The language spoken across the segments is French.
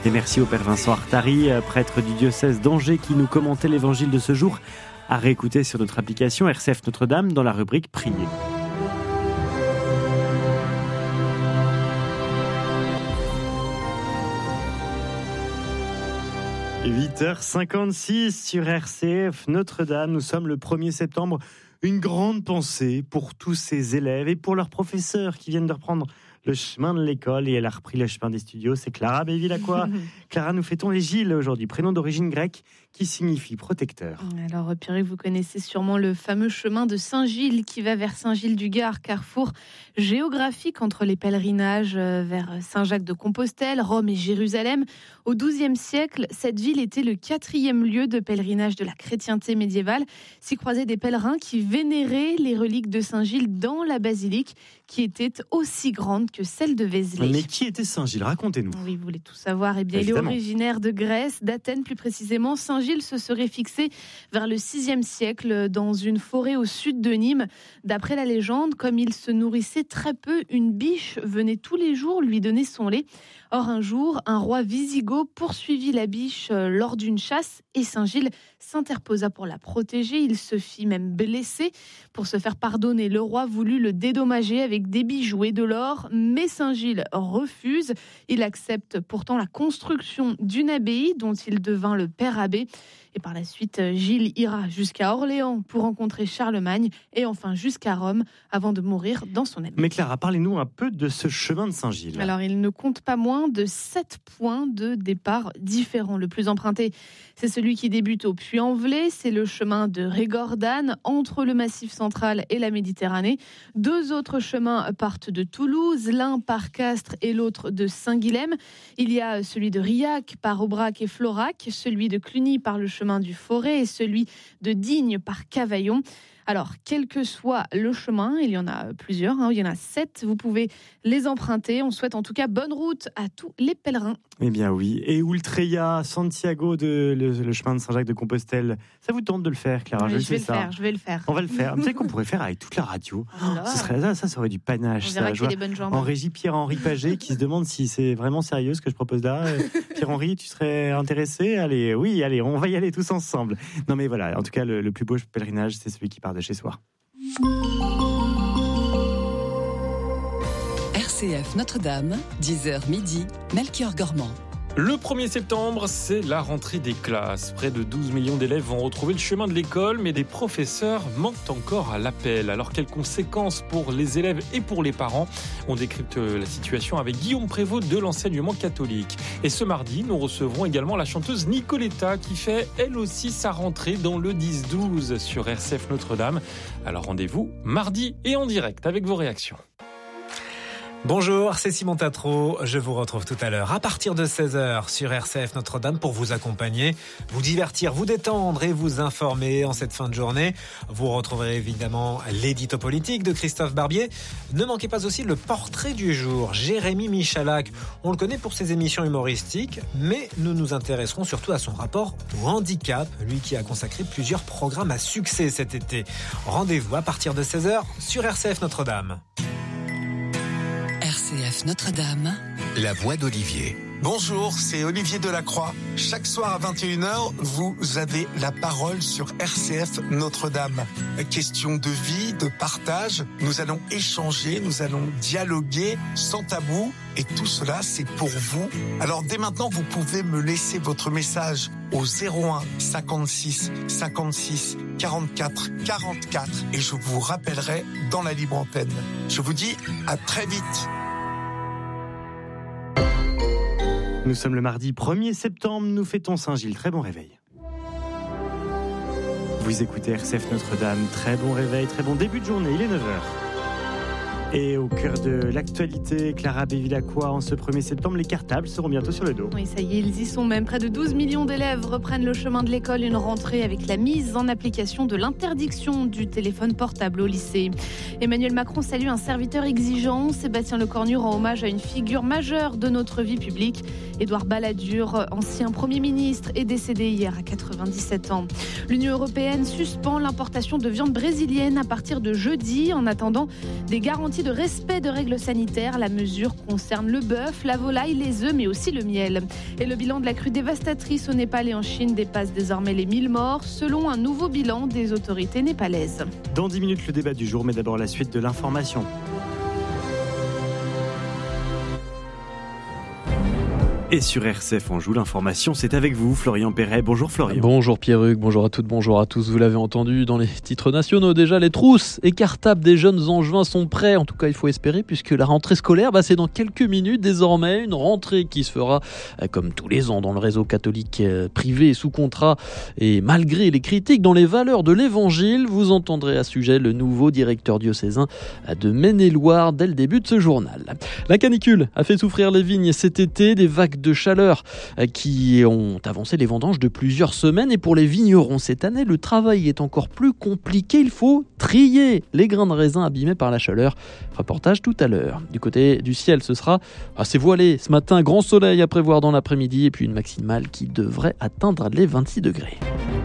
Et merci au Père Vincent Artari, prêtre du diocèse d'Angers, qui nous commentait l'évangile de ce jour, à réécouter sur notre application RCF Notre-Dame dans la rubrique Prier. – 8h56 sur RCF Notre-Dame. Nous sommes le 1er septembre. Une grande pensée pour tous ces élèves et pour leurs professeurs qui viennent de reprendre le chemin de l'école, et elle a repris le chemin des studios. C'est Clara Bévilacqua. Clara, nous fêtons les Gilles aujourd'hui, prénom d'origine grecque qui signifie protecteur. Alors Pierrick, vous connaissez sûrement le fameux chemin de Saint-Gilles qui va vers Saint-Gilles-du-Gard, carrefour géographique entre les pèlerinages vers Saint-Jacques-de-Compostelle, Rome et Jérusalem. Au XIIe siècle, cette ville était le 4e lieu de pèlerinage de la chrétienté médiévale. S'y croisaient des pèlerins qui vénéraient les reliques de Saint-Gilles dans la basilique qui était aussi grande que celle de Vézelay. Mais qui était Saint-Gilles ? Racontez-nous. Oui, vous voulez tout savoir. Eh bien, évidemment. Il est originaire de Grèce, d'Athènes plus précisément. Saint-Gilles se serait fixé vers le 6e siècle dans une forêt au sud de Nîmes. D'après la légende, comme il se nourrissait très peu, une biche venait tous les jours lui donner son lait. Or, un jour, un roi wisigoth poursuivit la biche lors d'une chasse et Saint-Gilles s'interposa pour la protéger. Il se fit même blesser. Pour se faire pardonner, le roi voulut le dédommager avec des bijoux et de l'or, mais Saint-Gilles refuse. Il accepte pourtant la construction d'une abbaye dont il devint le père abbé. Et par la suite, Gilles ira jusqu'à Orléans pour rencontrer Charlemagne et enfin jusqu'à Rome avant de mourir dans son aile. Mais Clara, parlez-nous un peu de ce chemin de Saint-Gilles. Alors, il ne compte pas moins de 7 points de départ différents. Le plus emprunté, c'est celui qui débute au Puy-en-Velay. C'est le chemin de Régordane entre le Massif central et la Méditerranée. 2 autres chemins partent de Toulouse, l'un par Castres et l'autre de Saint-Guilhem. Il y a celui de Riac par Aubrac et Florac, celui de Cluny par le chemin du Forêt et celui de Digne par Cavaillon. Alors, quel que soit le chemin, il y en a plusieurs, il y en a 7, vous pouvez les emprunter. On souhaite en tout cas bonne route à tous les pèlerins. Eh bien oui, et Ultreya, Santiago, le chemin de Saint-Jacques-de-Compostelle, ça vous tente de le faire, Clara? Je vais le faire. On va le faire. Vous savez qu'on pourrait faire avec toute la radio. Ça aurait du panache. On verra qu'il y a des bonnes jambes. En régie, Pierre-Henri Paget qui se demande si c'est vraiment sérieux ce que je propose là. Pierre-Henri, tu serais intéressé? Allez, on va y aller tous ensemble. Non mais voilà, en tout cas, le plus beau pèlerinage, c'est celui qui part de chez soi. RCF Notre-Dame, 10h midi, Melchior Gormand. Le 1er septembre, c'est la rentrée des classes. Près de 12 millions d'élèves vont retrouver le chemin de l'école, mais des professeurs manquent encore à l'appel. Alors, quelles conséquences pour les élèves et pour les parents? On décrypte la situation avec Guillaume Prévost de l'enseignement catholique. Et ce mardi, nous recevrons également la chanteuse Nicoletta qui fait, elle aussi, sa rentrée dans le 10-12 sur RCF Notre-Dame. Alors, rendez-vous mardi et en direct avec vos réactions. Bonjour, c'est Simon Tatro. Je vous retrouve tout à l'heure à partir de 16h sur RCF Notre-Dame pour vous accompagner, vous divertir, vous détendre et vous informer en cette fin de journée. Vous retrouverez évidemment l'édito politique de Christophe Barbier. Ne manquez pas aussi le portrait du jour, Jérémy Michalak. On le connaît pour ses émissions humoristiques, mais nous nous intéresserons surtout à son rapport au handicap, lui qui a consacré plusieurs programmes à succès cet été. Rendez-vous à partir de 16h sur RCF Notre-Dame. RCF Notre-Dame, la voix d'Olivier. Bonjour, c'est Olivier Delacroix. Chaque soir à 21h, vous avez la parole sur RCF Notre-Dame. Question de vie, de partage. Nous allons échanger, nous allons dialoguer sans tabou. Et tout cela, c'est pour vous. Alors dès maintenant, vous pouvez me laisser votre message au 01 56 56 44 44 et je vous rappellerai dans la libre antenne. Je vous dis à très vite. Nous sommes le mardi 1er septembre, nous fêtons Saint-Gilles. Très bon réveil. Vous écoutez RCF Notre-Dame, très bon réveil, très bon début de journée, il est 9h. Et au cœur de l'actualité, Clara Bévilacqua, en ce 1er septembre, les cartables seront bientôt sur le dos. Oui, ça y est, ils y sont même. Près de 12 millions d'élèves reprennent le chemin de l'école, une rentrée avec la mise en application de l'interdiction du téléphone portable au lycée. Emmanuel Macron salue un serviteur exigeant. Sébastien Lecornu rend hommage à une figure majeure de notre vie publique. Édouard Balladur, ancien Premier ministre, est décédé hier à 97 ans. L'Union européenne suspend l'importation de viande brésilienne à partir de jeudi en attendant des garanties aussi de respect de règles sanitaires. La mesure concerne le bœuf, la volaille, les œufs, mais aussi le miel. Et le bilan de la crue dévastatrice au Népal et en Chine dépasse désormais les 1000 morts, selon un nouveau bilan des autorités népalaises. Dans 10 minutes, le débat du jour, mais d'abord la suite de l'information. Et sur RCF, on joue l'information. C'est avec vous, Florian Perret. Bonjour Florian. Bonjour Pierruc, bonjour à toutes, bonjour à tous. Vous l'avez entendu dans les titres nationaux déjà, les trousses écartables des jeunes Angevins sont prêts. En tout cas, il faut espérer, puisque la rentrée scolaire, c'est dans quelques minutes désormais. Une rentrée qui se fera comme tous les ans dans le réseau catholique privé sous contrat. Et malgré les critiques dans les valeurs de l'évangile, vous entendrez à ce sujet le nouveau directeur diocésain de Maine-et-Loire dès le début de ce journal. La canicule a fait souffrir les vignes cet été, des vagues de chaleur qui ont avancé les vendanges de plusieurs semaines. Et pour les vignerons cette année, le travail est encore plus compliqué. Il faut trier les grains de raisin abîmés par la chaleur. Reportage tout à l'heure. Du côté du ciel, ce sera assez voilé. Ce matin, grand soleil à prévoir dans l'après-midi et puis une maximale qui devrait atteindre les 26 degrés.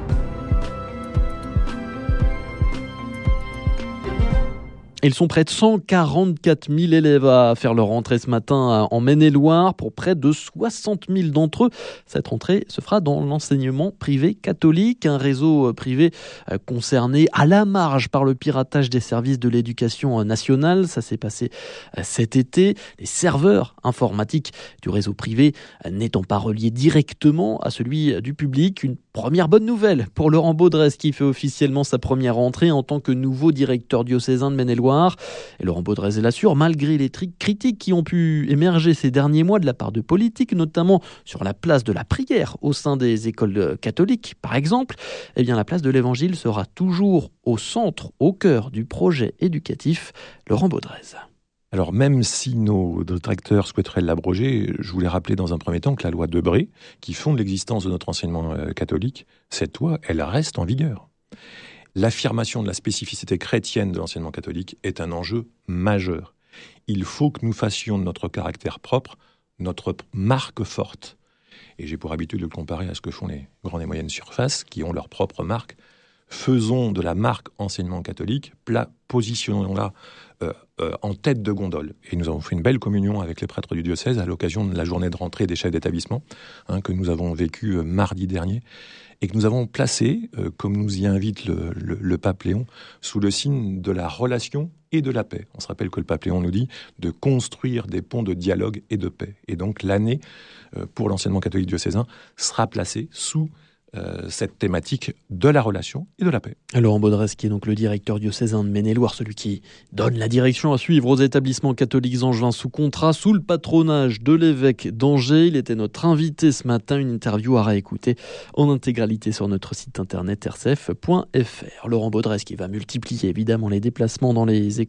Ils sont près de 144 000 élèves à faire leur rentrée ce matin en Maine-et-Loire. Pour près de 60 000 d'entre eux, cette rentrée se fera dans l'enseignement privé catholique, un réseau privé concerné à la marge par le piratage des services de l'éducation nationale. Ça s'est passé cet été. Les serveurs informatiques du réseau privé n'étant pas reliés directement à celui du public. Une première bonne nouvelle pour Laurent Baudresse qui fait officiellement sa première rentrée en tant que nouveau directeur diocésain de Maine-et-Loire. Et Laurent Baudresse l'assure, malgré les critiques qui ont pu émerger ces derniers mois de la part de politiques, notamment sur la place de la prière au sein des écoles catholiques, par exemple, la place de l'évangile sera toujours au centre, au cœur du projet éducatif. Laurent Baudresse. Alors même si nos détracteurs souhaiteraient l'abroger, je voulais rappeler dans un premier temps que la loi Debré, qui fonde l'existence de notre enseignement catholique, cette loi, elle reste en vigueur. L'affirmation de la spécificité chrétienne de l'enseignement catholique est un enjeu majeur. Il faut que nous fassions de notre caractère propre notre marque forte. Et j'ai pour habitude de le comparer à ce que font les grandes et moyennes surfaces qui ont leur propre marque. Faisons de la marque enseignement catholique, positionnons-la en tête de gondole. Et nous avons fait une belle communion avec les prêtres du diocèse à l'occasion de la journée de rentrée des chefs d'établissement que nous avons vécu mardi dernier et que nous avons placé, comme nous y invite le pape Léon, sous le signe de la relation et de la paix. On se rappelle que le pape Léon nous dit de construire des ponts de dialogue et de paix. Et donc l'année pour l'enseignement catholique diocésain sera placée sous cette thématique de la relation et de la paix. Laurent Baudresse, qui est donc le directeur diocésain de Maine-et-Loire, celui qui donne la direction à suivre aux établissements catholiques angevins sous contrat, sous le patronage de l'évêque d'Angers. Il était notre invité ce matin, une interview à réécouter en intégralité sur notre site internet rcf.fr. Laurent Baudresse qui va multiplier évidemment les déplacements dans les écoles